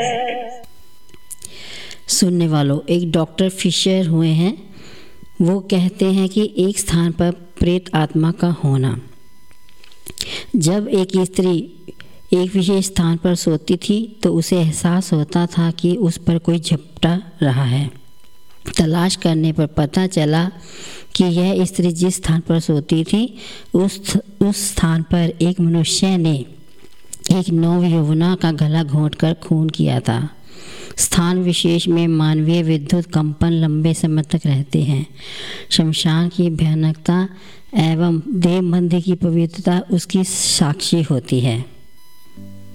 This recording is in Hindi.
सुनने वालों, एक डॉक्टर फिशर हुए हैं। वो कहते हैं कि एक स्थान पर प्रेत आत्मा का होना। जब एक स्त्री एक विशेष स्थान पर सोती थी तो उसे एहसास होता था कि उस पर कोई झपटा रहा है। तलाश करने पर पता चला कि यह स्त्री जिस स्थान पर सोती थी उस स्थान पर एक मनुष्य ने एक नवयौवना का गला घोंटकर खून किया था। स्थान विशेष में मानवीय विद्युत कंपन लंबे समय तक रहते हैं। शमशान की भयानकता एवं देव मंदिर की पवित्रता उसकी साक्षी होती है।